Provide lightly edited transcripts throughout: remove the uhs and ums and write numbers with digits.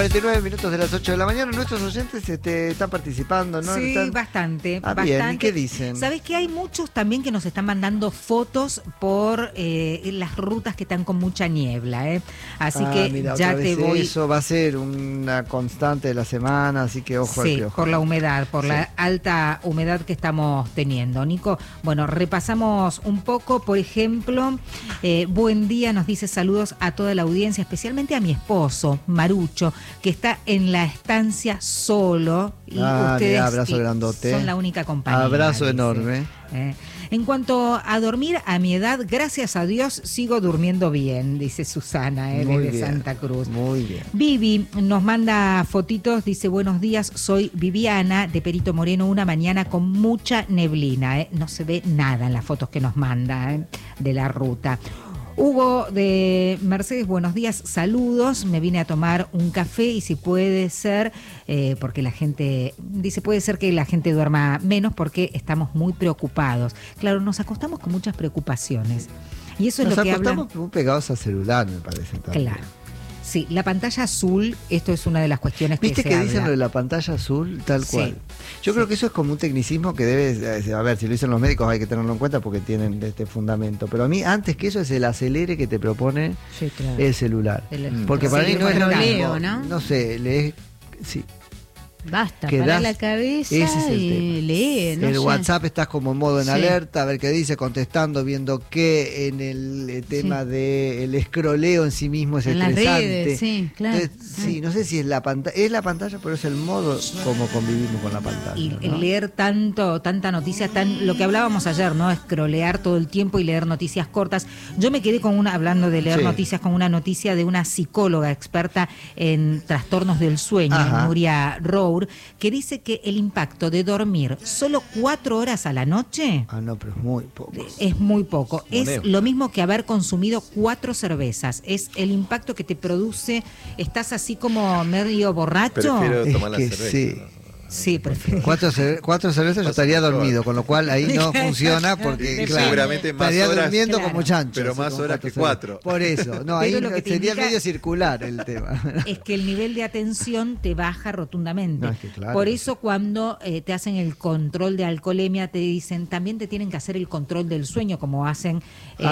49 minutos de las 8 de la mañana, nuestros oyentes están participando, ¿no? Sí, bastante. Bien, ¿y qué dicen? ¿Sabés que hay muchos también que nos están mandando fotos por las rutas que están con mucha niebla, ¿eh? Así que mira, ya te voy... Eso va a ser una constante de la semana, así que ojo al Sí, piojo. por la humedad, por la alta humedad que estamos teniendo. Nico, bueno, repasamos un poco, por ejemplo, buen día, nos dice saludos a toda la audiencia, especialmente a mi esposo, Marucho, que está en la estancia solo y ustedes mira, abrazo grandote. Son la única compañía. Abrazo dice. enorme. En cuanto a dormir, a mi edad, gracias a Dios, sigo durmiendo bien, dice Susana, de Santa Cruz. Muy bien. Vivi nos manda fotitos, dice buenos días, soy Viviana de Perito Moreno, una mañana con mucha neblina, no se ve nada en las fotos que nos manda de la ruta. Hugo de Mercedes, buenos días, saludos, me vine a tomar un café y si puede ser, porque la gente, dice, puede ser que la gente duerma menos porque estamos muy preocupados. Claro, nos acostamos con muchas preocupaciones y eso es lo que hablan. Nos acostamos muy pegados al celular, me parece también. Claro. Sí, la pantalla azul, esto es una de las cuestiones que se ¿Viste que habla? dicen lo de la pantalla azul? Tal cual. Yo creo que eso es como un tecnicismo que debe, a ver, si lo dicen los médicos hay que tenerlo en cuenta porque tienen este fundamento. Pero a mí, antes que eso, es el acelere que te propone el celular. Porque para mí no es lo mismo, ¿no? sé, lees... Sí. Basta, para la cabeza y lee. No el WhatsApp estás como en modo en alerta, a ver qué dice, contestando, viendo qué en el tema del escroleo en sí mismo es estresante. Las redes, sí, claro. Entonces, no sé si es la pantalla, pero es el modo como convivimos con la pantalla. Y el leer tanta noticia, lo que hablábamos ayer, ¿no? Escrolear todo el tiempo y leer noticias cortas. Yo me quedé hablando de leer noticias, con una noticia de una psicóloga experta en trastornos del sueño, Nuria Rowe, que dice que el impacto de dormir solo 4 horas a la noche pero es muy poco. Es muy poco. Es lo mismo que haber consumido 4 cervezas. Es el impacto que te produce. Estás así como medio borracho. Prefiero tomar la cerveza. Sí. Sí, prefiero. 4 cervezas yo estaría dormido, con lo cual ahí no funciona porque seguramente más estaría horas, durmiendo como chancho. Pero más horas que 4. Por eso, ahí sería medio circular el tema. Es que el nivel de atención te baja rotundamente. Por eso cuando te hacen el control de alcoholemia te dicen, también te tienen que hacer el control del sueño como hacen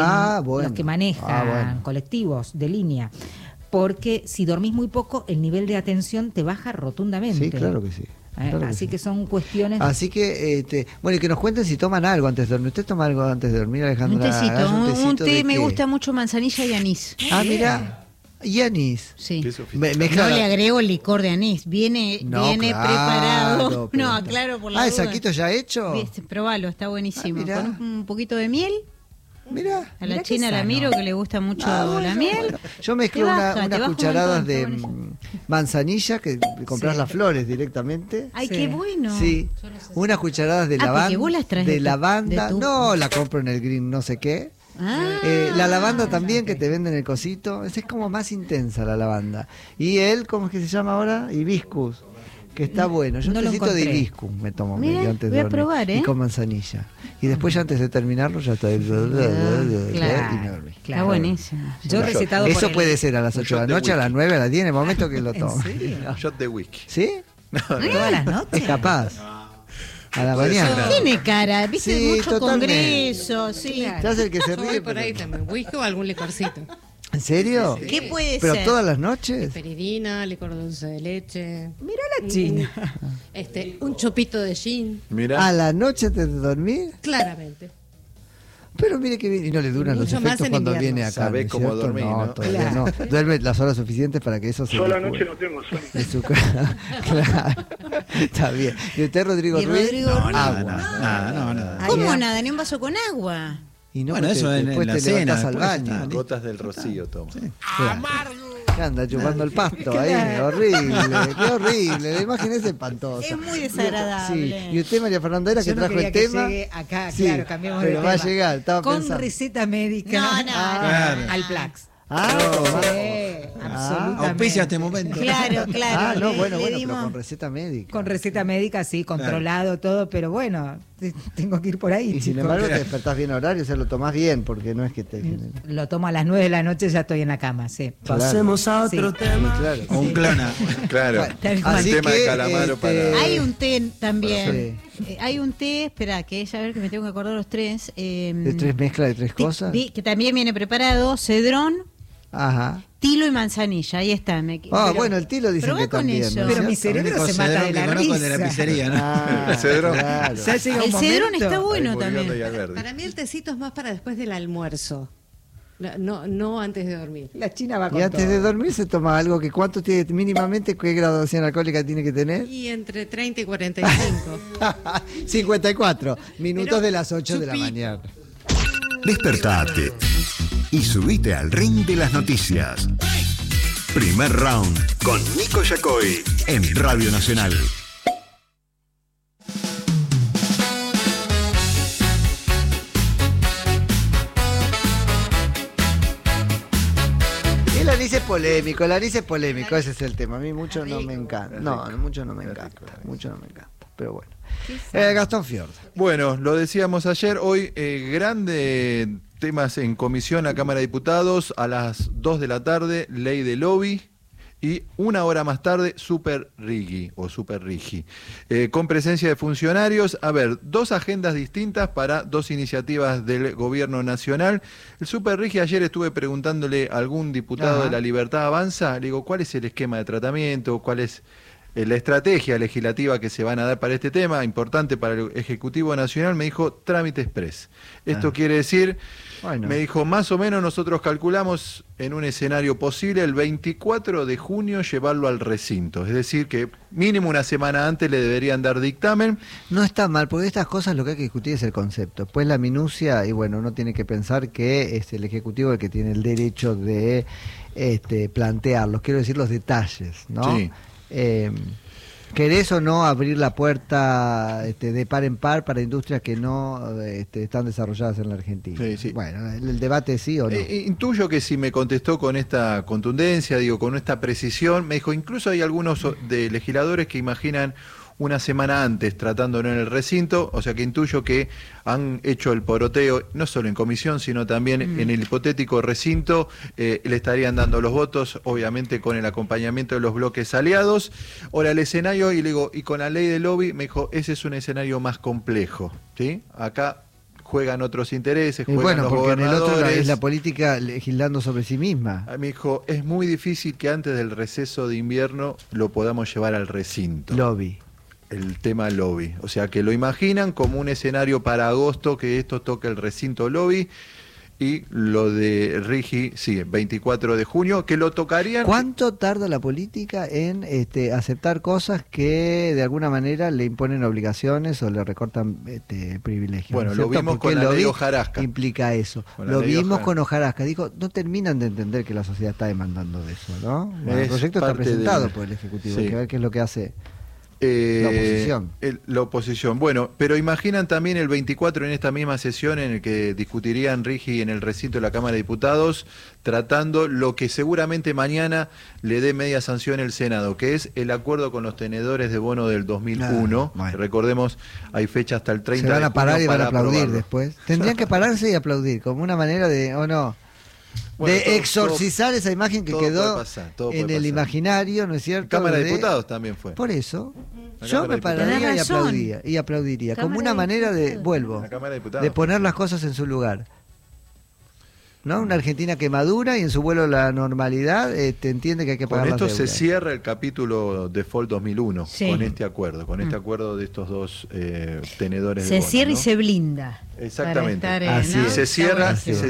los que manejan colectivos de línea. Porque si dormís muy poco, el nivel de atención te baja rotundamente. Sí, claro que sí. Así que son cuestiones. Así que, y que nos cuenten si toman algo antes de dormir. ¿Usted toma algo antes de dormir, Alejandra? Un té, me gusta mucho manzanilla y anís. Mira. ¿Y anís? Sí. No le agrego licor de anís. Viene preparado. Pero... aclaro por la duda. ¿El saquito ya hecho? Probalo, está buenísimo. Con un poquito de miel. Mirá, a la China la miro, que le gusta mucho la miel. Bueno. Yo mezclo unas cucharadas de manzanilla, que compras las flores directamente. Ay, qué bueno. Sí, unas cucharadas de lavanda. No, la compro en el Green no sé qué. La lavanda también, que te venden el cosito. Es como más intensa la lavanda. Y ¿cómo es que se llama ahora? Hibiscus. Que está bueno. Yo necesito de hibiscus, me tomo medio antes de dormir. Voy a probar, y con manzanilla. Y después ya antes de terminarlo ya está y me dormí. Está buenísimo. Yo recetado eso puede ser a las 8 de la noche, a las 9, a las 10, en el momento que lo tomo. Un shot de whisky. ¿Sí? ¿Todas las noches? Es capaz. A la mañana. Tiene cara, viste, mucho congreso. Sí. Ya es el que se ríe. Por ahí también, whisky o algún licorcito. ¿En serio? Sí. ¿Qué puede ser? ¿Pero todas las noches? Esperidina, licor dulce de leche. Mirá la China. Un chopito de gin. Mirá. ¿A la noche antes de dormir? Claramente. Pero mire que bien, y no le duran mucho los efectos cuando invierno. viene acá. ¿Sabés cómo dormir, no? Todavía no. Duerme las horas suficientes para que eso se... Yo a la noche no tengo sueño. Claro. Está bien. ¿Y usted, Rodrigo Ruiz? Rodrigo Ruiz. Nada. ¿Cómo nada? Ni un vaso con agua. Y no, bueno, eso después en la te cena, levantas al baño. Gotas del rocío toma. Sí. Que anda chupando el pasto ahí, horrible, qué horrible, la imagen es espantosa. Es muy desagradable. Sí. Y usted, María Fernanda, era que trajo el tema. Que acá, sí, claro, cambiamos pero de va tema. a llegar, estaba con pensando. receta médica No. al Plax. Ah, Absolutamente. Auspicia este momento. Claro. No, bueno, pero con receta médica. Con receta médica, sí, controlado todo, pero bueno, tengo que ir por ahí. Y sin embargo te despertás bien horario, o sea, lo tomás bien, porque no es que te... Lo tomo a las 9 de la noche, ya estoy en la cama, sí. Claro. Pasemos a otro tema. Claro. O un clona. Claro. Así El tema que, de Calamaro para... Hay un té también. Hay un té, espera, que a ver que me tengo que acordar los tres. ¿De tres mezclas de tres cosas? Que también viene preparado, cedrón, Ajá. tilo y manzanilla. Ahí está. Bueno, el tilo dicen que también. Eso. ¿no? Pero mi cerebro se mata de la risa. De la pizzería, ¿no? El cedrón. Claro. Ya llega un El cedrón momento. está bueno Ahí murió también. Villaverde. Para mí el tecito es más para después del almuerzo. No antes de dormir. La China va con Y antes todo. de dormir se toma algo que ¿cuánto tiene mínimamente? ¿Qué graduación alcohólica tiene que tener? Y entre 30 y 45. 54 minutos Pero de las 8 de la chupito. mañana. Despertate y subite al ring de las noticias. Primer round con Nico Yacoy en Radio Nacional. El anís es polémico, ese es el tema. A mí mucho no me encanta. Mucho no me encanta. Pero bueno. Gastón Fiord. Bueno, lo decíamos ayer, hoy grandes temas en comisión a Cámara de Diputados, a las 2 de la tarde, ley de lobby, y una hora más tarde, Super Rigi, con presencia de funcionarios. A ver, dos agendas distintas para dos iniciativas del gobierno nacional. El Super Rigi, ayer estuve preguntándole a algún diputado de La Libertad Avanza, le digo, ¿cuál es el esquema de tratamiento? ¿Cuál es la estrategia legislativa que se van a dar para este tema, importante para el Ejecutivo Nacional? Me dijo, trámite express. Esto quiere decir, me dijo, más o menos nosotros calculamos en un escenario posible el 24 de junio llevarlo al recinto. Es decir, que mínimo una semana antes le deberían dar dictamen. No está mal, porque estas cosas lo que hay que discutir es el concepto. Pues la minucia, y bueno, uno tiene que pensar que es el Ejecutivo el que tiene el derecho de plantearlos. Quiero decir los detalles, ¿no? Sí. ¿Querés o no abrir la puerta de par en par para industrias que no están desarrolladas en la Argentina? Sí. Bueno, el debate es sí o no. Intuyo que si me contestó con esta contundencia, con esta precisión, me dijo, incluso hay algunos de legisladores que imaginan una semana antes tratándolo en el recinto, o sea que intuyo que han hecho el poroteo, no solo en comisión, sino también en el hipotético recinto, le estarían dando los votos, obviamente con el acompañamiento de los bloques aliados. Ahora el escenario, y le digo, y con la ley de lobby, me dijo, ese es un escenario más complejo, ¿sí? Acá juegan otros intereses, juegan los porque gobernadores. en el otro es la política legislando sobre sí misma. Me dijo, es muy difícil que antes del receso de invierno lo podamos llevar al recinto. Lobby. El tema lobby, o sea que lo imaginan como un escenario para agosto que esto toque el recinto lobby, y lo de Rigi, sí, 24 de junio, que lo tocarían. ¿Cuánto tarda la política en aceptar cosas que de alguna manera le imponen obligaciones o le recortan privilegios? Bueno, ¿no? lo vimos Porque con la ley lobby Hojarasca. implica eso. Lo vimos con Hojarasca. Dijo, no terminan de entender que la sociedad está demandando de eso, ¿no? Bueno, el proyecto está presentado por el Ejecutivo, hay que ver qué es lo que hace. La oposición. La oposición. Bueno, pero imaginan también el 24 en esta misma sesión en el que discutirían Rigi en el recinto de la Cámara de Diputados, tratando lo que seguramente mañana le dé media sanción el Senado, que es el acuerdo con los tenedores de bono del 2001. Bueno. Recordemos, hay fecha hasta el 30 de junio. Se van a parar y van a aplaudir aprobarlo. después. Tendrían que pararse y aplaudir, como una manera de, ¿o no? Bueno, de exorcizar esa imagen que quedó en el imaginario, ¿no es cierto? Cámara de Diputados también fue. Por eso, yo me pararía y aplaudiría, como una manera de, de poner las cosas en su lugar. ¿No? Una Argentina que madura y en su vuelo a la normalidad entiende que hay que pagar las deudas. Con esto se cierra el capítulo Default 2001, con este acuerdo de estos dos tenedores de bono. Se cierra, ¿no? Y se blinda. Exactamente. Así se cierra,